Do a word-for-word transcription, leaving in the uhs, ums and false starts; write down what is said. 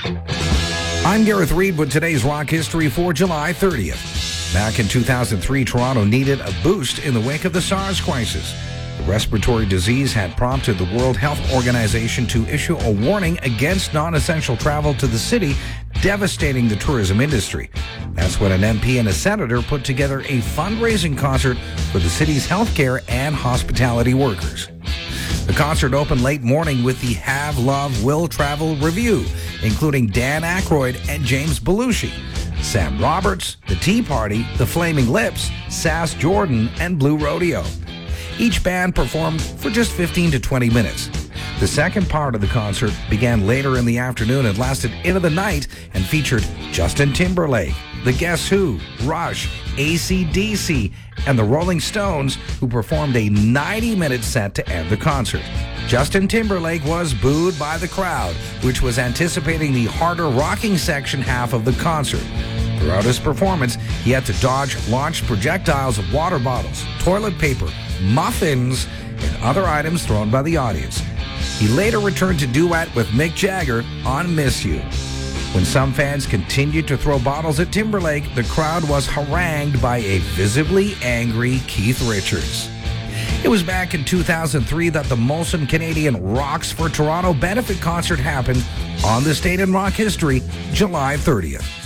I'm Gareth Reed with today's rock history for July thirtieth. Back in two thousand three, Toronto needed a boost in the wake of the SARS crisis. The respiratory disease had prompted the World Health Organization to issue a warning against non-essential travel to the city, devastating the tourism industry. That's when an M P and a senator put together a fundraising concert for the city's healthcare and hospitality workers. The concert opened late morning with the Have, Love, Will Travel review, including Dan Aykroyd and James Belushi, Sam Roberts, The Tea Party, The Flaming Lips, Sass Jordan, and Blue Rodeo. Each band performed for just fifteen to twenty minutes. The second part of the concert began later in the afternoon and lasted into the night and featured Justin Timberlake, The Guess Who, Rush, A C D C, and the Rolling Stones, who performed a ninety-minute set to end the concert. Justin Timberlake was booed by the crowd, which was anticipating the harder rocking section half of the concert. Throughout his performance, he had to dodge launched projectiles of water bottles, toilet paper, muffins, and other items thrown by the audience. He later returned to duet with Mick Jagger on Miss You. When some fans continued to throw bottles at Timberlake, the crowd was harangued by a visibly angry Keith Richards. It was back in two thousand three that the Molson Canadian Rocks for Toronto benefit concert happened on this date in rock history, July thirtieth.